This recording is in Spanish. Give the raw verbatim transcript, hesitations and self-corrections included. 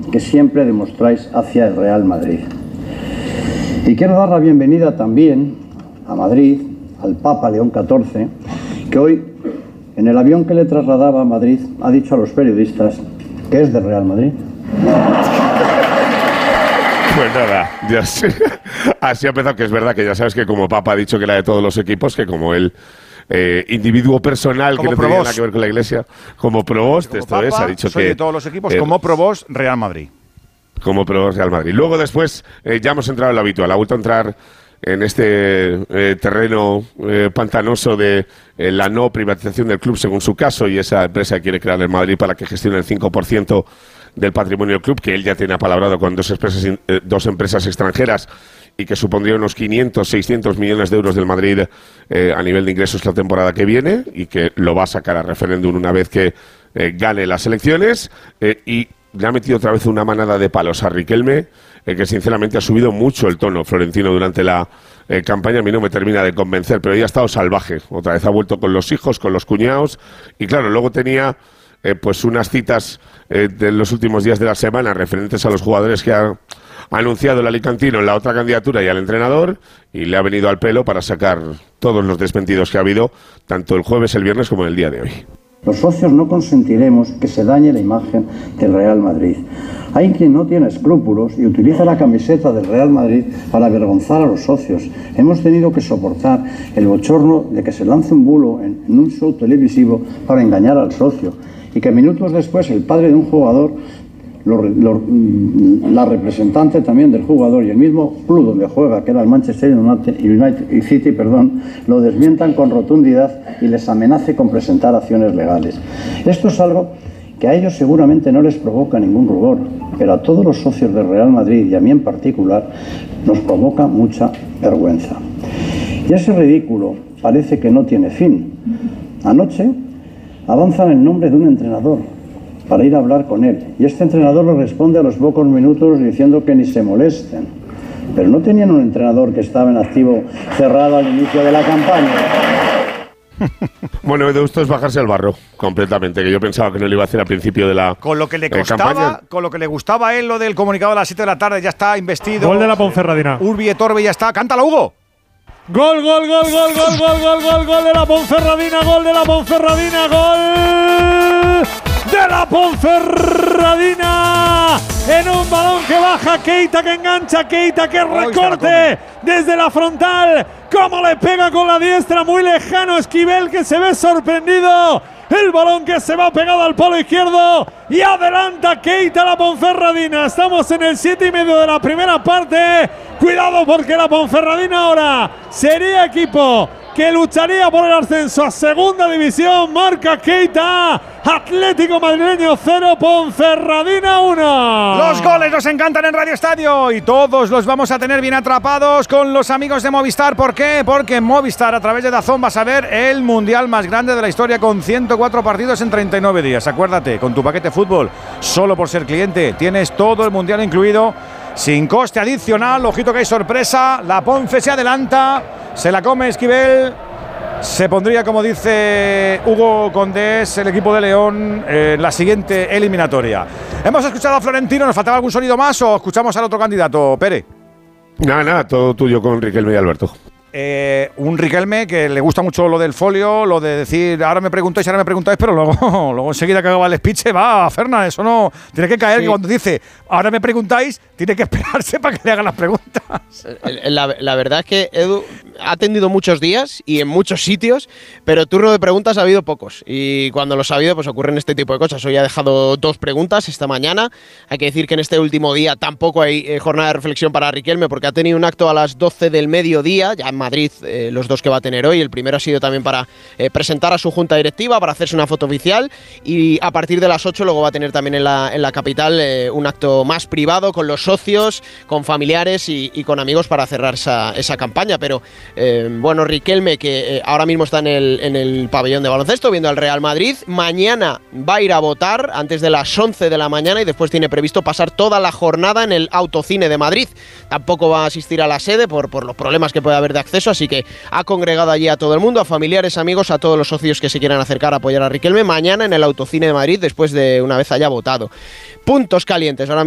que siempre demostráis hacia el Real Madrid. Y quiero dar la bienvenida también a Madrid, al Papa León catorce, que hoy, en el avión que le trasladaba a Madrid, ha dicho a los periodistas que es del Real Madrid. Pues nada, ya sé. Así ha empezado, que es verdad que ya sabes que como Papa ha dicho que era de todos los equipos, que como él, eh, individuo personal, como que no tenía nada que ver con la Iglesia, como provost, esto Papa, es, ha dicho soy que... de todos los equipos, eh, como provost, Real Madrid. Como provost Real Madrid. Luego después, eh, ya hemos entrado en lo habitual, ha vuelto a entrar en este eh, terreno eh, pantanoso de eh, la no privatización del club según su caso, y esa empresa quiere crear en Madrid para que gestione el cinco por ciento del patrimonio del club, que él ya tiene apalabrado con dos empresas, eh, dos empresas extranjeras, y que supondría unos quinientos, seiscientos millones de euros del Madrid eh, a nivel de ingresos la temporada que viene, y que lo va a sacar a referéndum una vez que eh, gane las elecciones, eh, y le ha metido otra vez una manada de palos a Riquelme, eh, que sinceramente ha subido mucho el tono Florentino durante la eh, campaña. A mí no me termina de convencer, pero ya ha estado salvaje. Otra vez ha vuelto con los hijos, con los cuñados, y claro, luego tenía eh, pues unas citas eh, de los últimos días de la semana referentes a los jugadores que ha anunciado el alicantino en la otra candidatura y al entrenador, y le ha venido al pelo para sacar todos los desmentidos que ha habido, tanto el jueves, el viernes como el día de hoy. Los socios no consentiremos que se dañe la imagen del Real Madrid. Hay quien no tiene escrúpulos y utiliza la camiseta del Real Madrid para avergonzar a los socios. Hemos tenido que soportar el bochorno de que se lance un bulo en, en un show televisivo para engañar al socio, y que minutos después el padre de un jugador, lo, lo, la representante también del jugador y el mismo club donde juega, que era el Manchester United City, perdón, lo desmientan con rotundidad y les amenace con presentar acciones legales. Esto es algo que a ellos seguramente no les provoca ningún rubor, pero a todos los socios del Real Madrid y a mí en particular nos provoca mucha vergüenza. Y ese ridículo parece que no tiene fin. Anoche avanzan el nombre de un entrenador para ir a hablar con él, y este entrenador le responde a los pocos minutos diciendo que ni se molesten. Pero no tenían un entrenador que estaba en activo cerrado al inicio de la campaña. Bueno, de esto es bajarse al barro completamente, que yo pensaba que no lo iba a hacer al principio de la Con lo que le eh, costaba, campaña. con lo que le gustaba a él lo del comunicado a las siete de la tarde, ya está investido. Gol de la Ponferradina. Urbi et Orbi ya está. ¡Cántalo, Hugo! Gol, gol, gol, gol, gol, gol, gol, gol, gol de la Ponferradina, gol de la Ponferradina, gol de la Ponferradina, en un balón que baja Keita, que engancha Keita, que recorte desde la frontal, cómo le pega con la diestra, muy lejano Esquivel, que se ve sorprendido. El balón que se va pegado al palo izquierdo y adelanta Keita la Ponferradina. Estamos en el siete y medio de la primera parte. Cuidado, porque la Ponferradina ahora sería equipo que lucharía por el ascenso a segunda división. Marca Keita. Atlético Madrileño cero, Ponferradina uno. Los goles nos encantan en Radio Estadio y todos los vamos a tener bien atrapados con los amigos de Movistar. ¿Por qué? Porque en Movistar, a través de DAZN, vas a ver el mundial más grande de la historia con ciento cuatro partidos en treinta y nueve días. Acuérdate, con tu paquete fútbol, solo por ser cliente, tienes todo el mundial incluido, sin coste adicional. Ojito que hay sorpresa. La Ponfe se adelanta, se la come Esquivel. Se pondría, como dice Hugo Condés, el equipo de León en la siguiente eliminatoria. Hemos escuchado a Florentino. ¿Nos faltaba algún sonido más o escuchamos al otro candidato, Pere? Nada, nada, todo tuyo con Riquelme y Alberto. Eh, un Riquelme que le gusta mucho lo del folio, lo de decir ahora me preguntáis, ahora me preguntáis, pero luego, luego enseguida que acaba el speech va, Fernan, eso no tiene que caer, sí. Que cuando dice ahora me preguntáis, tiene que esperarse para que le hagan las preguntas. La, la verdad es que Edu ha atendido muchos días y en muchos sitios, pero turno de preguntas ha habido pocos, y cuando los ha habido pues ocurren este tipo de cosas. Hoy ha dejado dos preguntas esta mañana. Hay que decir que en este último día tampoco hay eh, jornada de reflexión para Riquelme, porque ha tenido un acto a las doce del mediodía, ya en Madrid, eh, los dos que va a tener hoy. El primero ha sido también para eh, presentar a su junta directiva, para hacerse una foto oficial, y a partir de las ocho luego va a tener también en la, en la capital eh, un acto más privado con los socios, con familiares y, y con amigos para cerrar esa, esa campaña. Pero eh, bueno, Riquelme, que eh, ahora mismo está en el, en el pabellón de baloncesto viendo al Real Madrid, mañana va a ir a votar antes de las once de la mañana y después tiene previsto pasar toda la jornada en el Autocine de Madrid. Tampoco va a asistir a la sede por, por los problemas que puede haber de acceso, así que ha congregado allí a todo el mundo, a familiares, amigos, a todos los socios que se quieran acercar a apoyar a Riquelme mañana en el Autocine de Madrid, después de una vez haya votado. Puntos calientes ahora mismo